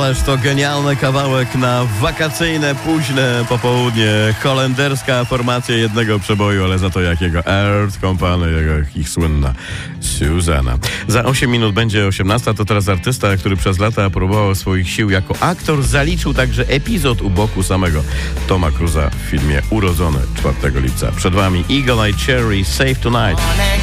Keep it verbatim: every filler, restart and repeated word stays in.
Ależ to genialny kawałek na wakacyjne, późne popołudnie. Holenderska formacja jednego przeboju, ale za to jakiego? Earth Company, jak ich słynna Susanna. Za osiem minut będzie osiemnasta. To teraz artysta, który przez lata próbował swoich sił jako aktor, zaliczył także epizod u boku samego Toma Cruza w filmie Urodzony czwartego lipca. Przed wami Eagle Eye Cherry, Save Tonight.